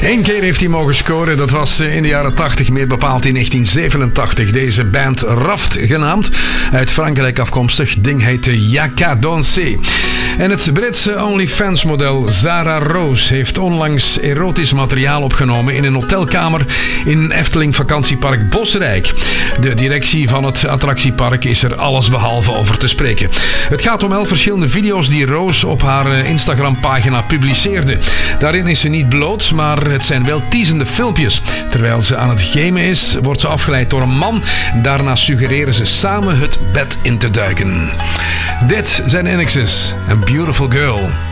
Eén keer heeft hij mogen scoren, dat was in de jaren 80, meer bepaald in 1987. Deze band Raft genaamd, uit Frankrijk afkomstig, ding heette Yaka Danser. En het Britse OnlyFans-model Zara Rose heeft onlangs erotisch materiaal opgenomen in een hotelkamer in Efteling vakantiepark Bosrijk. De directie van het attractiepark is er allesbehalve over te spreken. Het gaat om 11 verschillende video's die Rose op haar Instagram-pagina publiceerde. Daarin is ze niet bloot, maar het zijn wel teasende filmpjes. Terwijl ze aan het gamen is, wordt ze afgeleid door een man. Daarna suggereren ze samen het bed in te duiken. Dit zijn INXS, A Beautiful Girl.